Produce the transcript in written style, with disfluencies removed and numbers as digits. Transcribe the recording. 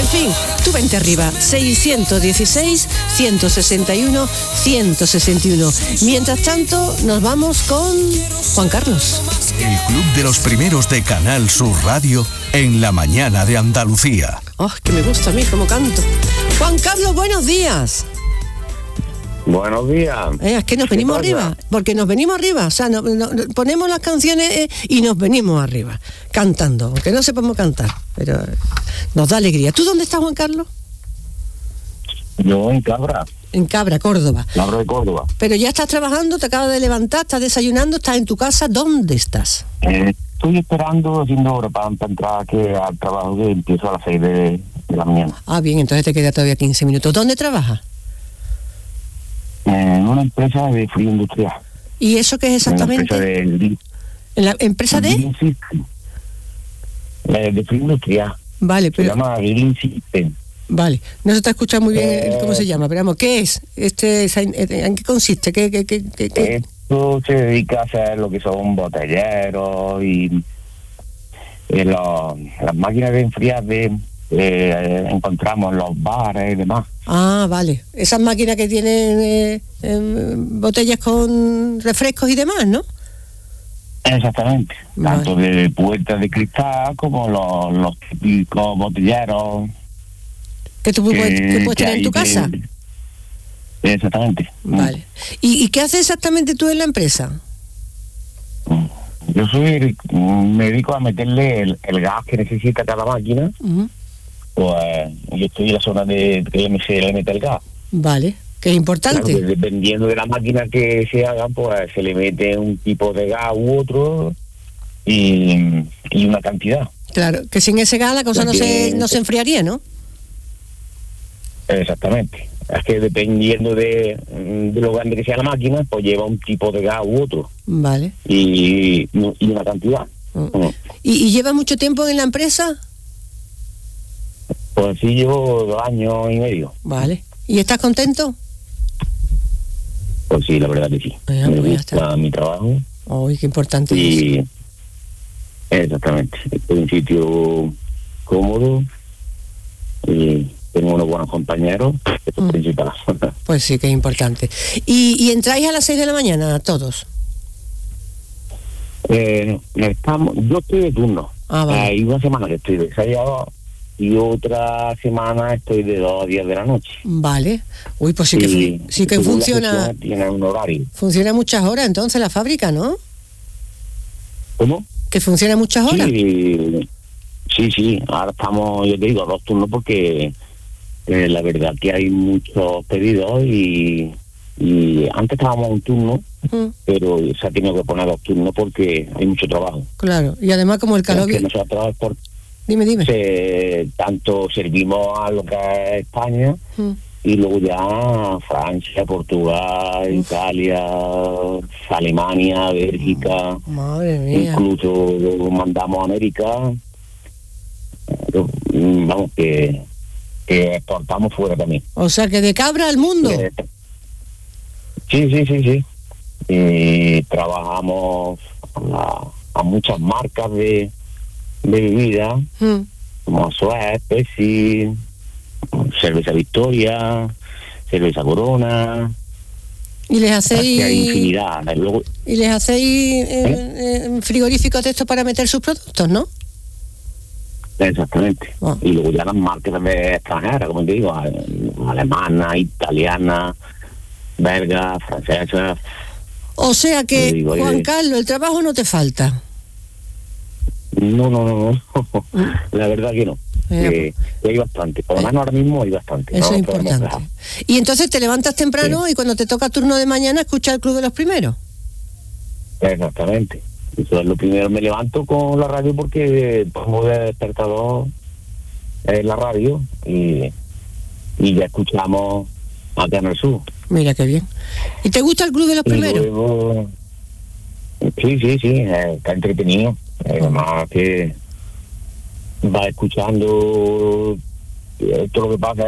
En fin, tú vente arriba, 616-161-161. Mientras tanto, nos vamos con Juan Carlos. El Club de los Primeros de Canal Sur Radio en la mañana de Andalucía. Oh, que me gusta a mí como canto. Juan Carlos, buenos días. Buenos días. Es que nos venimos arriba, porque nos venimos arriba, o sea, ponemos las canciones y nos venimos arriba, cantando, aunque no sepamos cantar, pero nos da alegría. ¿Tú dónde estás, Juan Carlos? Yo en Cabra. En Cabra, Córdoba. Cabra de Córdoba. Pero ya estás trabajando, te acabas de levantar, estás desayunando, estás en tu casa, ¿dónde estás? Estoy esperando, haciendo hora para entrar al trabajo que empiezo a las 6 de la mañana. Ah, bien, entonces te queda todavía 15 minutos. ¿Dónde trabajas? En una empresa de frío industrial. ¿Y eso qué es exactamente? ¿En la empresa de? De frío industrial. Vale, pero... Se llama Green System. Vale, no se te escucha muy bien cómo se llama, pero vamos, ¿qué es? ¿En qué consiste? Esto se dedica a hacer lo que son botelleros y las máquinas de enfriar encontramos en los bares y demás. Ah, vale. Esas máquinas que tienen botellas con refrescos y demás, ¿no? Exactamente. Vale. Tanto de puertas de cristal como los típicos botelleros que tú puedes tener en tu casa. Exactamente. Vale. ¿Y qué haces exactamente tú en la empresa? Yo me dedico a meterle el gas que necesita cada máquina. Uh-huh. Pues yo estoy en la zona de que se le mete el gas. Vale, que es importante. Claro, pues, dependiendo de la máquina que se haga, pues se le mete un tipo de gas u otro y una cantidad. Claro, que sin ese gas la cosa no se enfriaría, ¿no? Exactamente. Es que dependiendo de lo grande que sea la máquina, pues lleva un tipo de gas u otro. Vale. Y una cantidad. ¿Y lleva mucho tiempo en la empresa? Pues sí, llevo 2 años y medio. Vale. ¿Y estás contento? Pues sí, la verdad que sí. Me gusta mi trabajo. Uy, qué importante. Y exactamente. Estoy en un sitio cómodo y tengo unos buenos compañeros. Eso es principal. Pues sí, que es importante. ¿Y entráis a las 6 de la mañana todos? Yo estoy de turno. Ah, vale. Hay una semana que estoy de 6 a 2 y otra semana estoy de 2 a 10 de la noche. Vale. Uy, pues sí que funciona. Tiene un horario. Funciona muchas horas entonces la fábrica, ¿no? ¿Cómo? ¿Que funciona muchas horas? Sí. Ahora estamos, yo te digo, 2 turnos porque la verdad que hay muchos pedidos y antes estábamos un turno, pero se ha tenido que poner 2 turnos porque hay mucho trabajo. Claro, y además como el calor... Dime. Tanto servimos a lo que es España y luego ya Francia, Portugal, Italia, Alemania, Bélgica. Madre mía. Incluso lo mandamos a América. Vamos, que exportamos fuera también. O sea, que de Cabra al mundo. Sí. Y trabajamos a muchas marcas de bebida, como Suez, Pepsi, cerveza Victoria, cerveza Corona. Y les hacéis... Hay infinidad. Luego, y les hacéis frigoríficos de estos para meter sus productos, ¿no? Exactamente. Y luego ya las marcas de extranjeras, como te digo, alemana, italiana, belga, francesa. O sea que, Juan Carlos, el trabajo no te falta. No. La verdad que no. Hay bastante. Por lo menos ahora mismo hay bastante. Eso es importante. Y entonces te levantas temprano y cuando te toca turno de mañana escuchas el Club de los Primeros. Exactamente. Eso es lo primero. Me levanto con la radio porque pongo de despertador en la radio y ya escuchamos a Canal Sur. Mira qué bien. ¿Y te gusta el Club de los Primeros? Luego, sí. Está entretenido. Además que va escuchando todo lo que pasa